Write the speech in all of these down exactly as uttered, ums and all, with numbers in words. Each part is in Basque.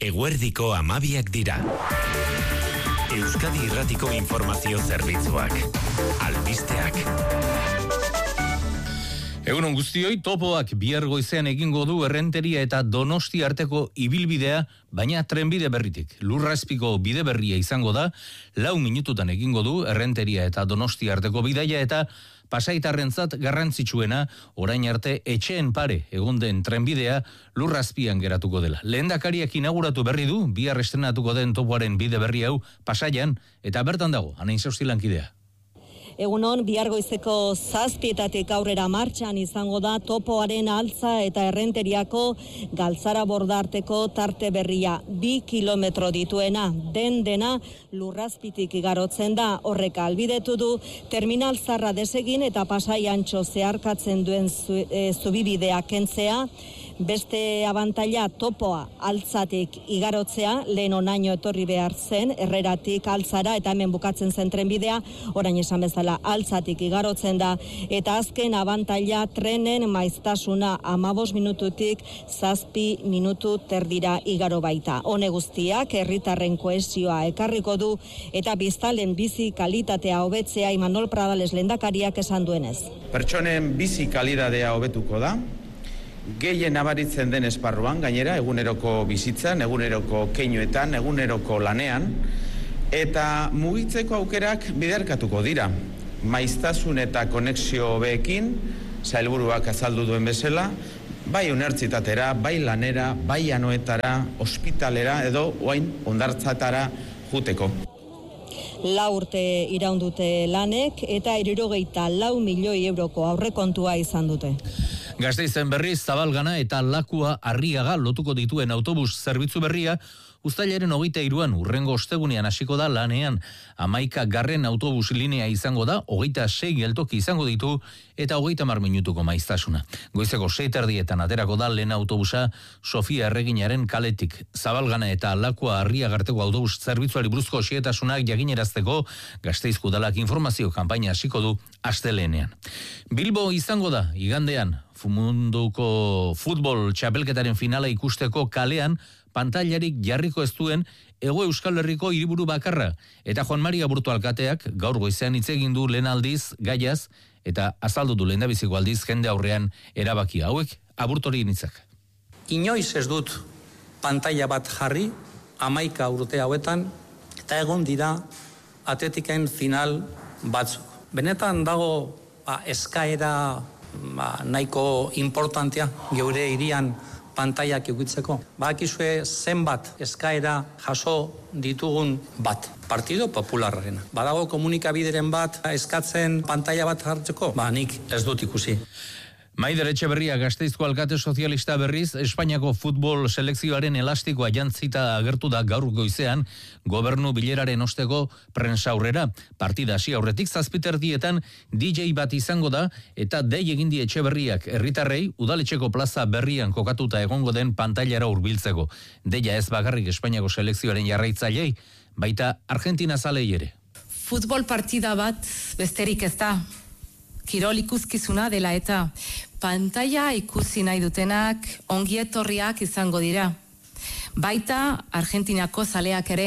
Eguerdiko hamabiak dira. Euskadi Irratiko Informazio Zerbitzuak. Albisteak. Egunon guztioi, topoak bihar goizean egingo du Errenteria eta Donosti arteko ibilbidea, baina trenbide berritik. Lurrazpiko bide berria izango da, lau minututan egingo du Errenteria eta Donosti arteko bidaia eta pasaitarrentzat garrantzitsuena, orain arte etxeen pare egon den trenbidea lurrazpian geratuko dela. Lehendakariak inauguratu berri du, bihar estrenatuko den topoaren bide berri hau pasaian, eta bertan dago, Anain Sausti lankidea. Egunon, bihar goizeko zazpietatik aurrera martxan izango da topoaren altza eta Errenteriako Galtzara bordarteko tarte berria. Bi kilometro dituena, den dena lurrazpitik igarotzen da, horrek albidetu du terminal zarra desegin eta pasai antxo zeharkatzen duen zu, e, zubibidea kentzea. Beste abantaila topoa altzatik igarotzea, lehen onaino etorri behar zen, Herreratik altzara eta hemen bukatzen zen trenbidea, orain esan bezala altzatik igarotzen da, eta azken abantaila trenen maiztasuna amabos minututik zazpi minutu terdira igaro baita. Hone guztiak herritarren kohesioa ekarriko du eta biztalen bizi kalitatea hobetzea Imanol Pradales lehendakariak esan duenez. Pertsonen bizi kalitatea hobetuko da, gehien nabaritzen den esparruan, gainera, eguneroko bizitzan, eguneroko keinuetan, eguneroko lanean, eta mugitzeko aukerak biderkatuko dira. Maiztasun eta konexio hobeekin, sailburuak azaldu duen bezala, bai unibertsitatera, bai lanera, bai anoetara, ospitalera edo oain hondartzatara juteko. Lau urte iraundute lanek eta hirurogeita lau milioi euroko aurrekontua izan dute. Gasteizen berriz Zabalgana eta Lakua Arriaga lotuko dituen autobus zerbitzu berria uztailaren hogeita hiruan urrengo ostegunean hasiko da lanean. Hamaika garren autobus linea izango da, hogeita sei geltoki izango ditu eta hogeita hamar minutuko maiztasuna. Goizeko sei terdietan aterako da lehen autobusa Sofia Erreginaren kaletik. Zabalgana eta Lakua Arriaga arteko autobus zerbitzuari buruzko xehetasunak jakinarazteko Gasteizko Udalak informazio kanpaina hasiko du astelehenean. Bilbo izango da igandean munduko futbol txapelketaren finala ikusteko kalean pantailarik jarriko ez duen Hego Euskal Herriko hiriburu bakarra. Eta Juan Mari Aburto alkateak gaur goizean hitz egin du lehen aldiz gaiaz eta azaldu du lehendabiziko aldiz jende aurrean erabaki hauek Aburtori hitzak. Inoiz ez dut pantaila bat jarri hamaika urte hauetan eta egon dira atletikaen final batzuk. Benetan dago ba, eskaera Ba, nahiko importantea geure hirian pantailak edukitzeko. Badakizue zenbat eskaera jaso ditugun bat, Partido Popularrarena. Badago komunikabideren bat eskatzen pantaila bat jartzeko? Ba, nik ez dut ikusi. Maider Etxeberria Gasteizko alkate sozialista berriz Espainiako futbol selekzioaren elastikoa jantzita agertu da gaur goizean gobernu bileraren osteko prensa aurrera. Partida hasi aurretik zazpiterdietan D J bat izango da eta dei egin die Etxeberriak herritarrei udaletxeko plaza berrian kokatuta egongo den pantailara hurbiltzeko. Deia ez bakarrik Espainiako selekzioaren jarraitzailei, baita Argentina zalei ere. Futbol partida bat besterik ez da. Kirol ikuskizuna dela eta pantaila ikusi nahi dutenak ongietorriak izango dira. Baita Argentinako zaleak ere.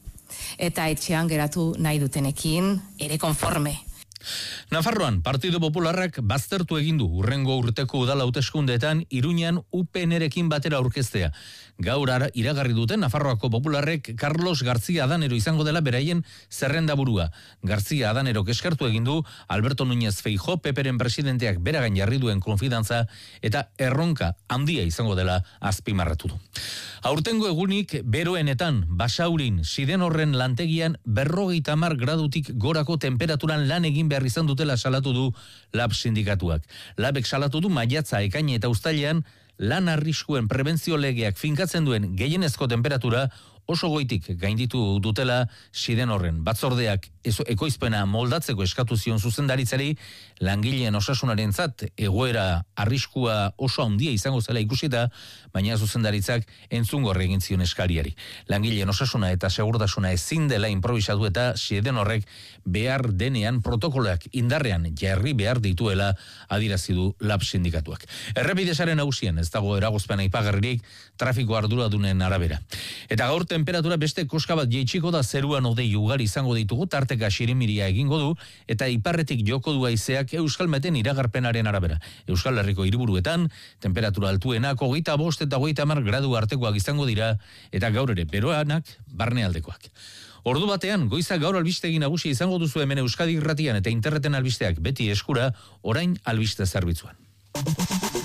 Eta etxean geratu nahi dutenekin ere konforme. Nafarroan, Partido Popularrak baztertu egin du urrengo urteko udal hauteskundeetan Iruñan U P N-rekin batera aurkeztea. Gaur iragarri duten Nafarroako Popularrek Carlos García Adanero izango dela beraien zerrendaburua. García Adanero eskertu egin du Alberto Núñez Feijóo Peperen presidenteak beragan jarri duen konfidantza eta erronka handia izango dela azpimarratu du. Aurtengo egunik beroenetan Basaurin Sidenorren lantegian berrogeita hamar gradutik gorako temperaturan lan egin behar izan dutela salatu du Lab sindikatuak. Labek salatu du maiatza, ekaina eta uztailean lan arriskuen prebentzio legeak finkatzen duen gehienezko temperatura oso goitik gainditu dutela Siden horren. Batzordeak ekoizpena moldatzeko eskatu zion zuzendaritzari, langileen osasunarentzat egoera arriskua oso handia izango zela ikusita, baina zuzendaritzak entzungor egin zion eskariari. Langileen osasuna eta segurtasuna ezin dela improvisatu eta Siden horrek behar denean protokoloak indarrean jarri behar dituela adierazi du lab sindikatuak. Errepidesaren nagusian ez dago eragozpen aipagarririk trafiko arduradunen arabera. Eta gaur temperatura beste koska bat jaitsiko da, zeruan hodei ugari izango ditugu, tarteka xirimiria egingo du eta iparretik joko du haizeak Euskalmeten iragarpenaren arabera. Euskal Herriko hiriburuetan temperatura altuenak hogeita bost eta hogeita hamar gradu artekoak izango dira eta gaur ere beroanak barnealdekoak. Ordu batean, goiza gaur albistegi nagusi izango duzu hemen Euskadi Irratian eta interneten albisteak beti eskura, orain albiste zerbitzuan.